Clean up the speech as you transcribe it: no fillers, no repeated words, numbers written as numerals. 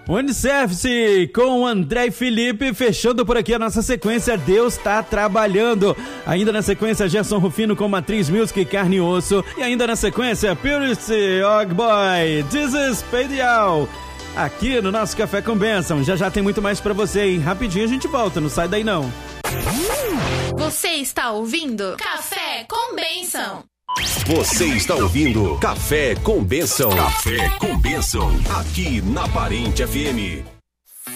Uniservice com André e Felipe, fechando por aqui a nossa sequência Deus tá trabalhando. Ainda na sequência Gerson Rufino com Matriz Music, Carne e Osso. E ainda na sequência Purity, Og Boy, This is Pedial. Aqui no nosso Café com Bênção. Já tem muito mais pra você, hein? Rapidinho a gente volta, não sai daí não. Você está ouvindo Café com Bênção. Você está ouvindo Café com Bênção. Café com Bênção. Aqui na Parente FM.